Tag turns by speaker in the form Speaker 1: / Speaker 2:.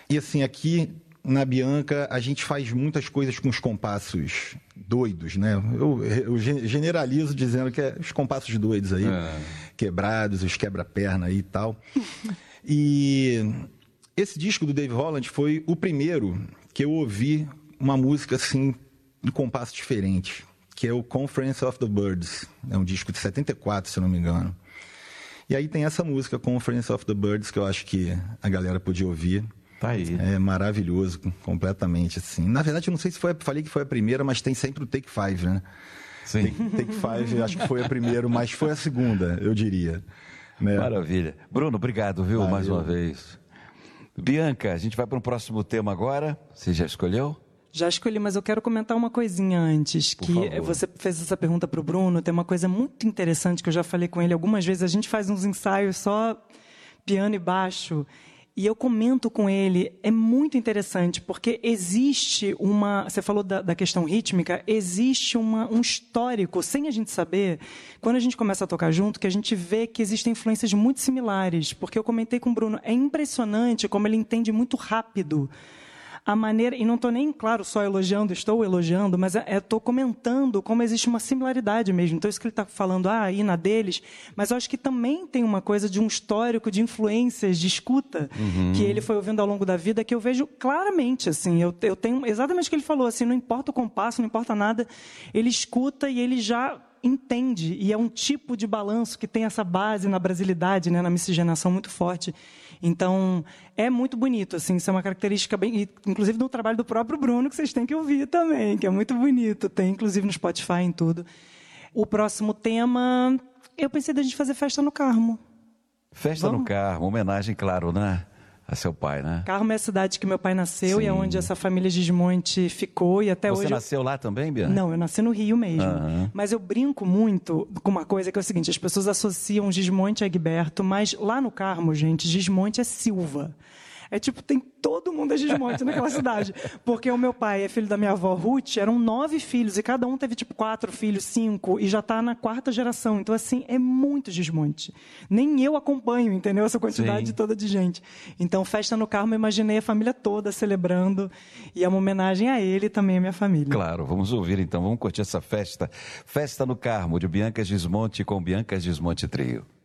Speaker 1: E assim, aqui na Bianca, a gente faz muitas coisas com os compassos doidos, né? Eu generalizo dizendo que é os compassos doidos aí, quebrados, os quebra-perna aí e tal. E esse disco do Dave Holland foi o primeiro que eu ouvi uma música assim, em compasso diferente, que é o Conference of the Birds. É um disco de 74, se eu não me engano. E aí tem essa música, Conference of the Birds, que eu acho que a galera podia ouvir.
Speaker 2: Tá aí.
Speaker 1: É maravilhoso, completamente, assim. Na verdade, eu não sei se falei que foi a primeira, mas tem sempre o Take Five, né?
Speaker 2: Sim.
Speaker 1: Take Five, acho que foi a primeira, mas foi a segunda, eu diria. Né?
Speaker 2: Maravilha. Bruno, obrigado, viu, mais uma vez. Bianca, a gente vai para um próximo tema agora. Você já escolheu?
Speaker 3: Já escolhi, mas eu quero comentar uma coisinha antes.
Speaker 2: Por
Speaker 3: que
Speaker 2: favor.
Speaker 3: Você fez essa pergunta para o Bruno, tem uma coisa muito interessante que eu já falei com ele algumas vezes. A gente faz uns ensaios só piano e baixo, e eu comento com ele, é muito interessante, porque existe você falou da questão rítmica, existe um histórico, sem a gente saber, quando a gente começa a tocar junto, que a gente vê que existem influências muito similares, porque eu comentei com o Bruno, é impressionante como ele entende muito rápido a maneira, e não estou nem, claro, só elogiando, estou elogiando, mas estou comentando como existe uma similaridade mesmo. Então, isso que ele está falando, aí na deles, mas eu acho que também tem uma coisa de um histórico de influências, de escuta, que ele foi ouvindo ao longo da vida, que eu vejo claramente, assim, eu tenho exatamente o que ele falou, assim, não importa o compasso, não importa nada, ele escuta e ele já entende, e é um tipo de balanço que tem essa base na brasilidade, né, na miscigenação muito forte. Então, é muito bonito, assim, isso é uma característica bem, inclusive do trabalho do próprio Bruno, que vocês têm que ouvir também, que é muito bonito, tem inclusive no Spotify, em tudo. O próximo tema, eu pensei da gente fazer Festa no Carmo.
Speaker 2: Festa no Carmo, homenagem, claro, né? A seu pai, né?
Speaker 3: Carmo é a cidade que meu pai nasceu. Sim. E é onde essa família Gismonte ficou e até hoje...
Speaker 2: Você nasceu lá também, Bianca?
Speaker 3: Não, eu nasci no Rio mesmo. Mas eu brinco muito com uma coisa que é o seguinte, as pessoas associam Gismonte a Egberto, mas lá no Carmo, gente, Gismonte é Silva. É tipo, tem todo mundo é Gismonte naquela cidade. Porque o meu pai é filho da minha avó Ruth, eram 9 filhos, e cada um teve tipo 4 filhos, 5, e já está na 4ª geração. Então, assim, é muito Gismonte. Nem eu acompanho, entendeu? Essa quantidade toda de gente. Então, Festa no Carmo, eu imaginei a família toda celebrando, e é uma homenagem a ele e também à minha família.
Speaker 2: Claro, vamos ouvir então, vamos curtir essa festa. Festa no Carmo, de Bianca Gismonte com Bianca Gismonte Trio.